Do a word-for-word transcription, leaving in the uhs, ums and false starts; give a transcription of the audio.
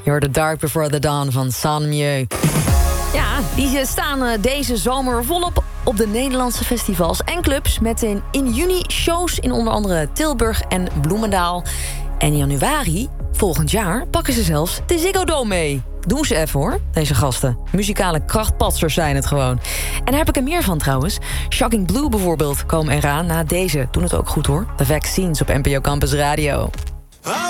You're the Dark Before the Dawn van San Mieu. Ja, die staan deze zomer volop op de Nederlandse festivals en clubs... met in, in juni shows in onder andere Tilburg en Bloemendaal. En in januari, volgend jaar, pakken ze zelfs de Ziggo Dome mee. Doen ze even hoor, deze gasten. Muzikale krachtpatsers zijn het gewoon. En daar heb ik er meer van trouwens. Shocking Blue bijvoorbeeld komen eraan na deze. Doen het ook goed hoor. The Vaccines op N P O Campus Radio.